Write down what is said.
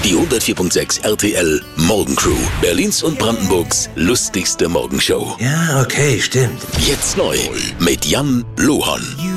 Die 104.6 RTL Morgencrew. Berlins und Brandenburgs lustigste Morgenshow. Ja, okay, stimmt. Jetzt neu mit Jan Lohon.